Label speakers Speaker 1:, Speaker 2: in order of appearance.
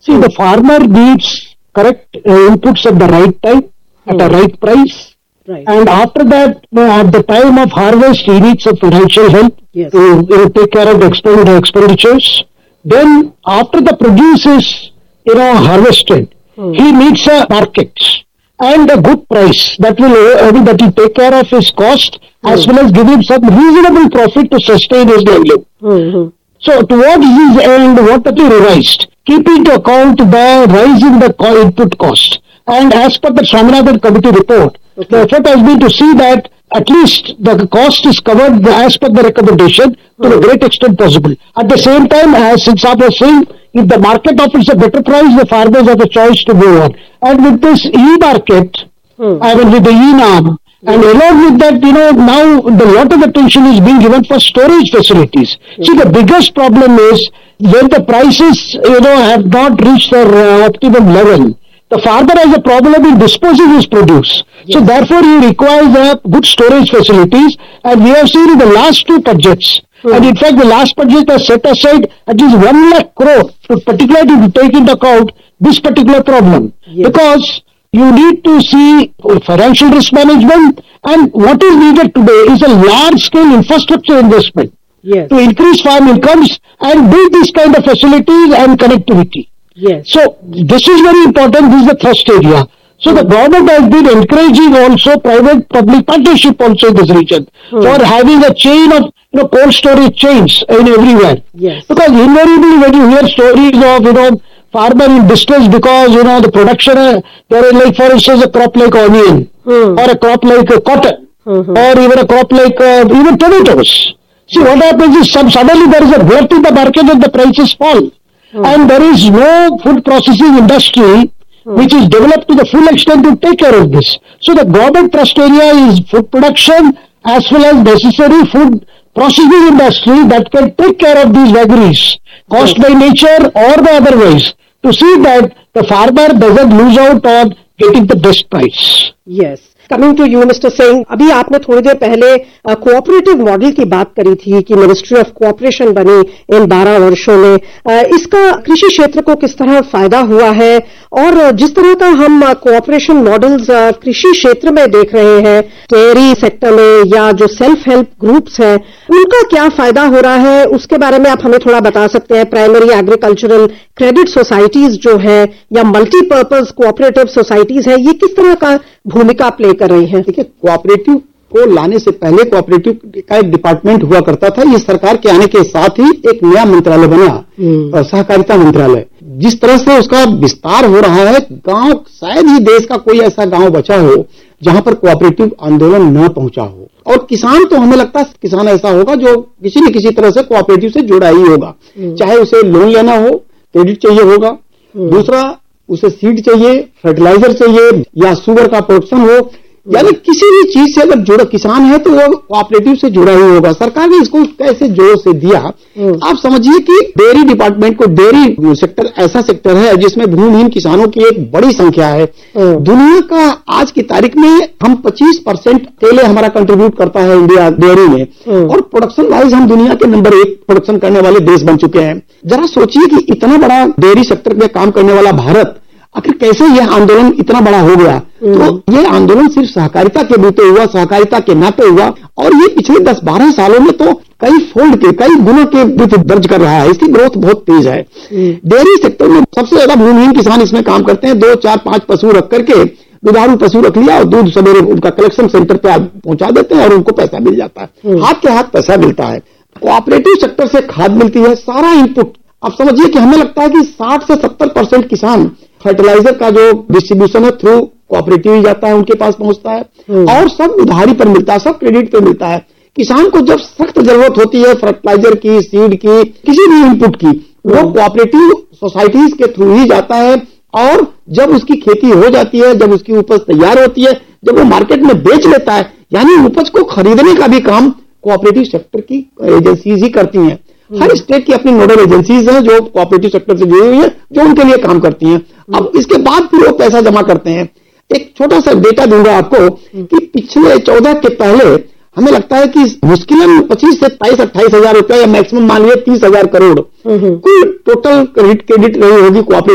Speaker 1: See, the farmer needs correct inputs at the right time, at the right price.
Speaker 2: Right.
Speaker 1: And after that, at the time of harvest, he needs some financial help to take care of the expenditures. Then, after the produce is, harvested, he needs a market and a good price that will take care of his cost as well as give him some reasonable profit to sustain his livelihood. So, towards this end, what have we revised? Keep into account the rise in the input cost. And as per the Swaminathan Committee report, the effort has been to see that at least the cost is covered as per the recommendation to the great extent possible. At the same time, as Singsab was saying, if the market offers a better price, the farmers have a choice to go on. And with this e-market, with the e-NAM, and along with that, now a lot of attention is being given for storage facilities. See, the biggest problem is when the prices, have not reached their optimum level, the farmer has a problem in disposing his produce. So therefore, he requires good storage facilities. And we have seen in the last two budgets, and in fact, the last budget has set aside at least 1 lakh crore particularly to take into account this particular problem. Because you need to see financial risk management, and what is needed today is a large-scale infrastructure investment to increase farm incomes and build this kind of facilities and connectivity. So this is very important. This is the thrust area. So the government has been encouraging also private-public partnership also in this region for having a chain of cold storage chains in everywhere. Because invariably when you hear stories of farmer in distress because the production there is like for instance a crop like onion or a crop like cotton or even a crop like even tomatoes. See, what happens is suddenly there is a growth in the market and the prices fall. And there is no food processing industry which is developed to the full extent to take care of this. So the government trust area is food production as well as necessary food processing industry that can take care of these vagaries, caused by nature or the otherwise, to see that the farmer doesn't lose out on getting the best price.
Speaker 2: Yes. Coming to you mister Singh, अभी आपने थोड़ी देर पहले cooperative model की बात करी थी कि ministry of cooperation बनी इन 12 वर्षों में. इसका कृषि क्षेत्र को किस तरह फायदा हुआ है और जिस तरह का हम कोऑपरेशन मॉडल्स कृषि क्षेत्र में देख रहे हैं, डेयरी सेक्टर में या जो सेल्फ हेल्प ग्रुप्स हैं, उनका क्या फायदा हो रहा है, उसके बारे में आप हमें थोड़ा बता सकते हैं. प्राइमरी एग्रीकल्चरल क्रेडिट सोसाइटीज जो है या मल्टीपर्पज कोऑपरेटिव सोसाइटीज है, ये किस तरह का भूमिका प्ले कर रही है?
Speaker 3: देखिए, कोऑपरेटिव को लाने से पहले कोऑपरेटिव का एक डिपार्टमेंट हुआ करता था. ये सरकार के आने के साथ ही एक नया मंत्रालय बना, सहकारिता मंत्रालय. जिस तरह से उसका विस्तार हो रहा है, गांव शायद ही देश का कोई ऐसा गांव बचा हो जहां पर कोऑपरेटिव आंदोलन न पहुंचा हो. और किसान तो हमें लगता है किसान ऐसा होगा जो किसी न किसी तरह से कोऑपरेटिव से जुड़ा ही होगा. चाहे उसे लोन लेना हो, क्रेडिट चाहिए होगा, दूसरा उसे सीड चाहिए, फर्टिलाइजर चाहिए या शुगर का प्रोडक्शन हो, यानी किसी भी चीज से अगर जुड़ा किसान है तो वो कोऑपरेटिव से जुड़ा ही होगा. सरकार ने इसको कैसे जोर से दिया. आप समझिए कि डेयरी डिपार्टमेंट को, डेयरी सेक्टर ऐसा सेक्टर है जिसमें भूमिहीन किसानों की एक बड़ी संख्या है. दुनिया का आज की तारीख में हम 25% केले हमारा कंट्रीब्यूट करता है इंडिया डेयरी में, और प्रोडक्शन वाइज हम दुनिया के नंबर 1 प्रोडक्शन करने वाले देश बन चुके हैं. जरा सोचिए कि इतना बड़ा डेयरी सेक्टर में काम करने वाला भारत आखिर कैसे यह आंदोलन इतना बड़ा हो गया. तो ये आंदोलन सिर्फ सहकारिता के बूते हुआ, सहकारिता के नाते हुआ, और ये पिछले 10-12 सालों में तो कई फोल्ड के, कई गुना के वृद्धि दर्ज कर रहा है. इसकी ग्रोथ बहुत तेज है. डेयरी सेक्टर में सबसे ज्यादा भूमिहीन किसान इसमें काम करते हैं. 2, 4, 5 पशु रख करके, दुधारू पशु रख लिया और दूध सवेरे उनका कलेक्शन सेंटर पे पहुंचा देते हैं और उनको पैसा मिल जाता है. हाथ के हाथ पैसा मिलता है. कोऑपरेटिव सेक्टर से खाद मिलती है, सारा इनपुट. आप समझिए कि हमें लगता है कि 60 से 70% किसान फर्टिलाइजर का जो डिस्ट्रीब्यूशन है थ्रू कोऑपरेटिव ही जाता है, उनके पास पहुंचता है, और सब उधारी पर मिलता है, सब क्रेडिट पर मिलता है. किसान को जब सख्त जरूरत होती है फर्टिलाइजर की, सीड की, किसी भी इनपुट की, वो कोऑपरेटिव सोसाइटीज के थ्रू ही जाता है. और जब उसकी खेती हो जाती है, जब उसकी उपज तैयार होती है, जब वो मार्केट में बेच लेता है, यानी उपज को खरीदने का भी काम कोऑपरेटिव सेक्टर की एजेंसीज ही करती हैं. हर स्टेट की अपनी नोडल एजेंसीज हैं जो कोऑपरेटिव सेक्टर से जुड़ी हुई है, जो उनके लिए काम करती हैं. अब इसके बाद फिर वो पैसा जमा करते हैं. एक छोटा सा डेटा दूंगा आपको कि पिछले 14 के पहले हमें लगता है कि मुश्किलन 25 से 28 हजार रुपया या मैक्सिमम मान लीजिए 30,000 करोड़ कुल टोटल क्रेडिट रही होगी कोऑपरेटिव